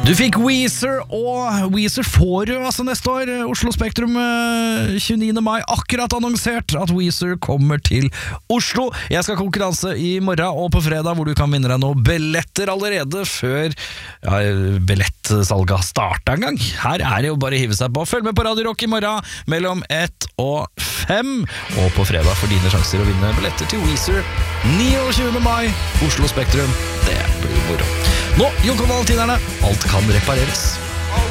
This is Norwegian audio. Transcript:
Du fikk Weezer, og Weezer får jo altså neste år. Oslo Spektrum 29. mai, akkurat annonsert at Weezer kommer til Oslo. Jeg skal konkurranse i morgen og på fredag, hvor du kan vinne deg noen billetter allerede før billettsalget startet en gang. Her er det jo bare å hive seg på. Følg med på Radio Rock i morgen mellom 1 og 5, og på fredag for dine sjanser å vinne billetter til Weezer 29. mai, Oslo Spektrum. Det blir moro. Nå, Jon Valentinerne, alt kan repareres.